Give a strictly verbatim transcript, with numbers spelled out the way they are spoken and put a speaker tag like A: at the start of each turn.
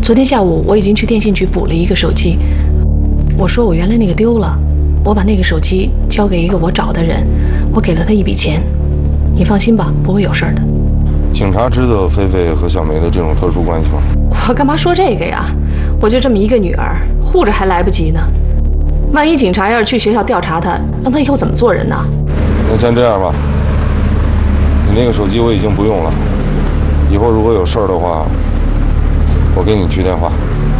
A: 昨天下午我已经去电信局补了一个手机，我说我原来那个丢了，我把那个手机交给一个我找的人，我给了他一笔钱，你放心吧，不会有事的。
B: 警察知道菲菲和小梅的这种特殊关系吗？
A: 我干嘛说这个呀？我就这么一个女儿，护着还来不及呢。万一警察要是去学校调查她，让她以后怎么做人呢？
B: 那先这样吧，你那个手机我已经不用了，以后如果有事儿的话，我给你去电话。